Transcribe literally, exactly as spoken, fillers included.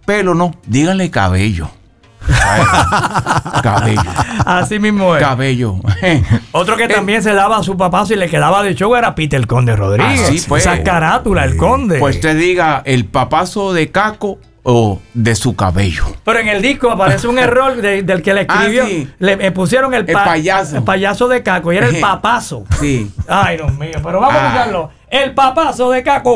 pelo, no, díganle cabello. Cabello. Así mismo es. Cabello. Otro que también se daba a su papá si le quedaba de show era Peter el Conde Rodríguez. Así pues. Esa carátula, el Conde. Pues usted diga el papazo de Caco o de su cabello. Pero en el disco aparece un error de, del que le escribió. Ah, sí. Le eh, pusieron el, pa el payaso. El payaso de Caco y era el papazo. Sí. Ay, Dios mío. Pero vamos ah. a buscarlo. El papazo de Caco.